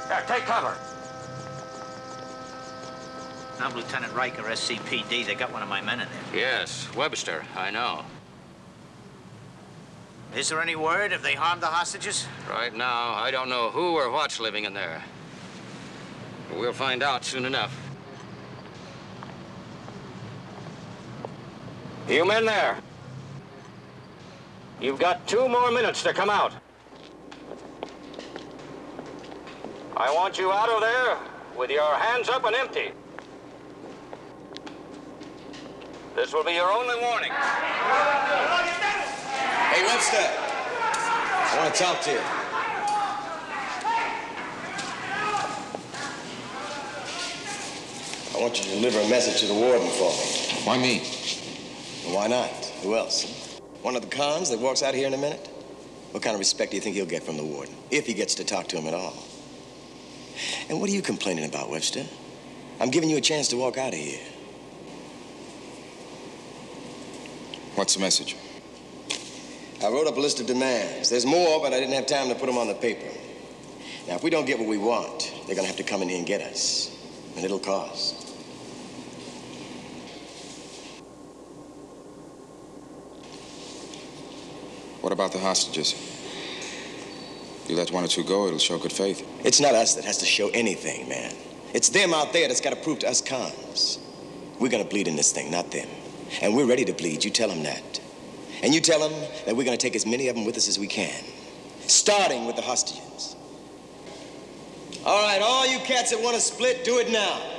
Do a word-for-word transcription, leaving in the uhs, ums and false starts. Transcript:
There, take cover. I'm Lieutenant Riker, S C P D. They got one of my men in there. Yes, Webster, I know. Is there any word? Have they harmed the hostages? Right now, I don't know who or what's living in there. But we'll find out soon enough. You men there. You've got two more minutes to come out. I want you out of there with your hands up and empty. This will be your only warning. Hey, Webster. I want to talk to you. I want you to deliver a message to the warden for me. Why me? Well, why not? Who else? One of the cons that walks out here in a minute? What kind of respect do you think he'll get from the warden, if he gets to talk to him at all? And what are you complaining about, Webster? I'm giving you a chance to walk out of here. What's the message? I wrote up a list of demands. There's more, but I didn't have time to put them on the paper. Now, if we don't get what we want, they're gonna have to come in here and get us. And it'll cost. What about the hostages? You let one or two go, it'll show good faith. It's not us that has to show anything, man. It's them out there that's got to prove to us cons. We're gonna bleed in this thing, not them. And we're ready to bleed. You tell them that. And you tell them that we're gonna take as many of them with us as we can, starting with the hostages. All right, all you cats that want to split, do it now.